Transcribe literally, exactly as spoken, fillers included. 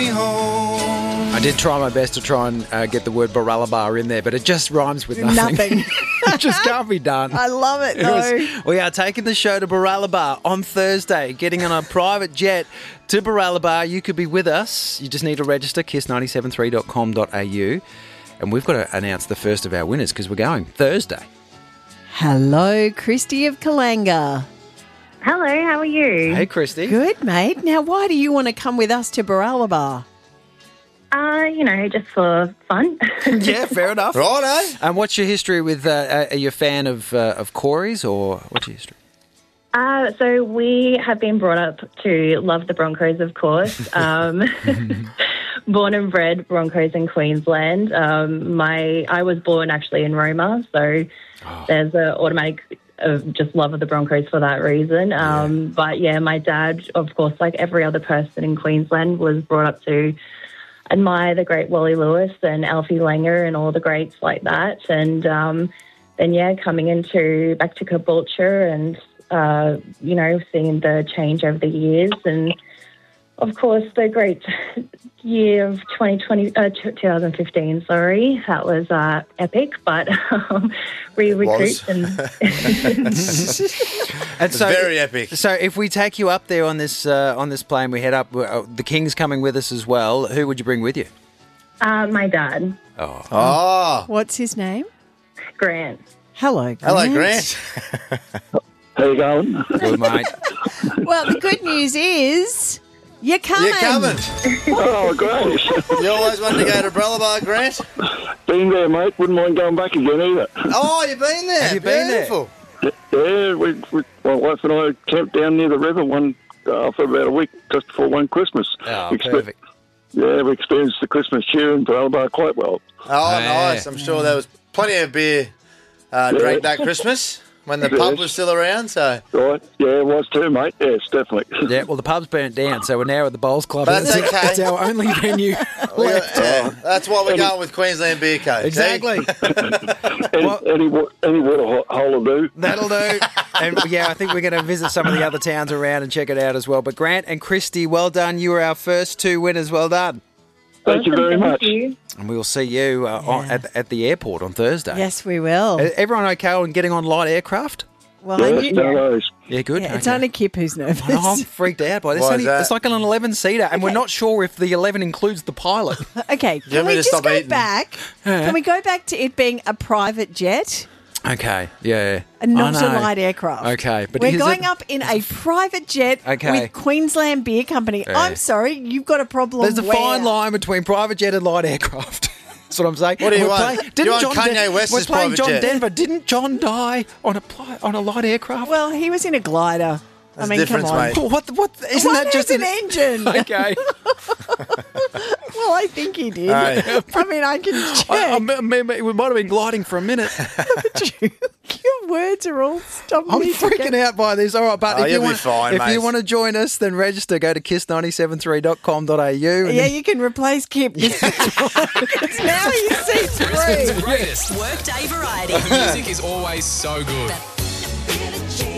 me home. I did try my best to try and uh, get the word Baralaba in there, but it just rhymes with nothing. Nothing. It just can't be done. I love it, It though. was- we are taking the show to Baralaba on Thursday, getting on a private jet to Baralaba. You could be with us. You just need to register, kiss nine seven three dot com dot a u. And we've got to announce the first of our winners because we're going Thursday. Hello, Christy of Kalanga. Hello, how are you? Hey, Christy. Good, mate. Now, why do you want to come with us to Baralaba? Uh, you know, just for fun. Yeah, fair enough. Righto. And what's your history with, uh, are you a fan of uh, of Corey's or what's your history? Uh, so we have been brought up to love the Broncos, of course. Um, born and bred Broncos in Queensland. Um, my I was born actually in Roma, so Oh. there's an automatic uh, just love of the Broncos for that reason. Um, But yeah, my dad, of course, like every other person in Queensland, was brought up to admire the great Wally Lewis and Alfie Langer and all the greats like that. And um, then, yeah, coming into back to Caboolture and, uh, you know, seeing the change over the years. And, of course, the great year of twenty twenty, uh, twenty fifteen, sorry. That was uh, epic, but um, we recouped. And And It's very epic. So if we take you up there on this uh, on this plane, we head up. Uh, the King's coming with us as well. Who would you bring with you? uh, my dad, Oh, Oh, What's his name? Grant. Hello, Grant. hello, Grant. How you going? good mate. Well, the good news is you're coming. You're coming. Oh, great. You always wanted to go to Brelaba, Grant? Been there, mate. Wouldn't mind going back again either. Oh, you've been there. Have you been there? Beautiful. Yeah, we, we, my wife and I camped down near the river one uh, for about a week just before one Christmas. Oh, We expe- perfect. Yeah, we experienced the Christmas cheer in Brelaba quite well. Oh, Yeah. nice. I'm sure there was plenty of beer uh, drank that Christmas when the pub was still around. So Right? Yeah, it was too, mate. Yes, definitely. Yeah, well, the pub's burnt down, so we're now at the Bowls Club. That's That's, okay. That's our only venue we got- left. yeah, that's why we're going with Queensland Beer Co. see? Exactly. Any, Well- any, wa- any water ho- hole will do. That'll do. And yeah, I think we're going to visit some of the other towns around and check it out as well. But Grant and Christy, well done. You were our first two winners. Well done. Thank you Awesome, very thank much. you. And we will see you uh, on, Yeah. at, at the airport on Thursday. Yes, we will. Uh, Everyone okay on getting on light aircraft? Well, I Yes, knew- no worries. Yeah, good. yeah, it's Okay. only Kip who's nervous. Oh, I'm freaked out by this. Why is Only- that? It's like an eleven-seater, and we're Okay. not sure if the eleven includes the pilot. Okay, You can want me we to just stop go eating? back? Can we go back to it being a private jet Okay, yeah. and not I a know. light aircraft? Okay, but we're is going it- up in a private jet Okay. with Queensland Beer Company. Yeah. I'm sorry, you've got a problem. There's a where? fine line between private jet and light aircraft. That's what I'm saying. What do you We're want? playing- You want Kanye Den- West's We're playing private John jet? Denver. Didn't John die on a pli- on a light aircraft? Well, he was in a glider. That's I mean, the difference, come on. mate. what? What? Isn't One that just has an engine? Okay. Well, I think he did. Hey. I mean, I can check. I, I, me- we might have been gliding for a minute. Your words are all I'm stumbling. freaking out by this. All right, but Oh, if you you'll be want, fine, if mate. you want to join us, then register. Go to kiss nine seven three dot com dot a u. Yeah, you can replace Kip. It's now he's seat Brisbane's free. greatest. Workday variety. Music is always so good. Bit of